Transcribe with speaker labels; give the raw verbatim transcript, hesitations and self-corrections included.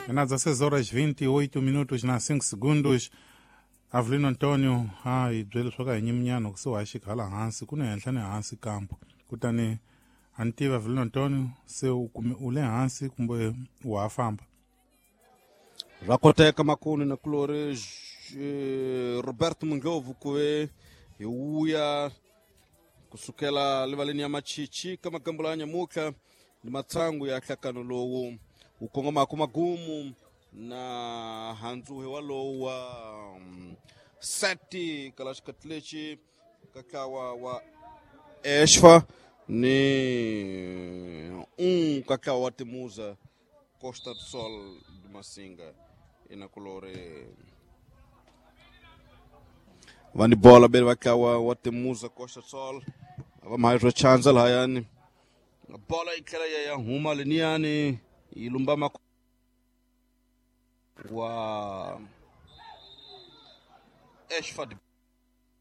Speaker 1: Nas dezesseis horas e vinte e oito minutos na cinco segundos. Avelino Antônio, ai, byele swa ka hi nyiminyana ku se wa xikhala hansi ku ne henhla ne hansi kampo. Kutani antiva Avelino Antônio se u kume u le hansi kumbe wa famba.
Speaker 2: Rakoteka makuni na klore Roberto Mungovu kwe uya kusukela livaleni ya machichi kama kambulanya muka ni matangu ya kakano lowo ukongoma kumagumu na hanzuhe walo wa um, seti kalashkatlechi kakawa wa Eshfa ni um kakawa watemuza Costa do Sol de Masinga ina colore vani bola bele wakawa watemuza Costa do Sol vama hayo chanza la yani bola ikala ya huma liniani ilumbama wa Eshfa